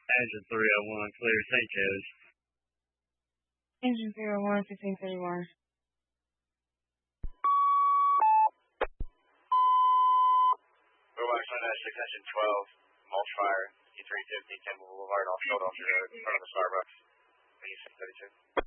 Engine 301, clear St. Joe's. Engine 301, 1531. Boulevard 6, Engine 12, mulch fire, E350, Campbell Boulevard, off Philadelphia Road, in front of the Starbucks, E632.